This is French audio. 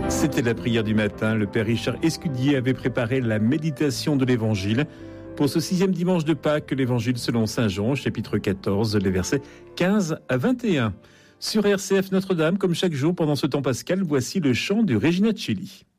C'était la prière du matin. Le Père Richard Escudier avait préparé la méditation de l'Évangile pour ce 6e dimanche de Pâques, l'Évangile selon Saint Jean, chapitre 14, les versets 15 à 21. Sur RCF Notre-Dame, comme chaque jour pendant ce temps pascal, voici le chant du Regina Coeli.